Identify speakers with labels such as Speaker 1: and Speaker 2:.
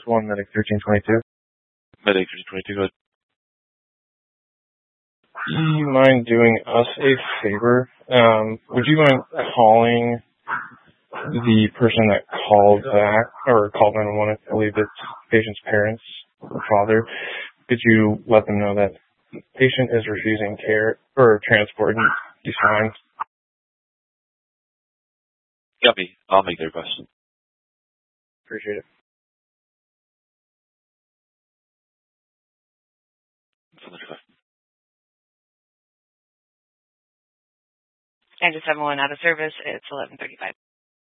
Speaker 1: 1 Medic 1322.
Speaker 2: Medic 1322, go ahead.
Speaker 1: Do you mind doing us a favor? Would you mind calling the person that called back, or called 911, I believe it's patient's parents or father? Could you let them know that the patient is refusing care or transport and he's fine?
Speaker 2: Copy. I'll make the request.
Speaker 1: Appreciate it.
Speaker 3: And just 7-1 out of service. It's 11:35.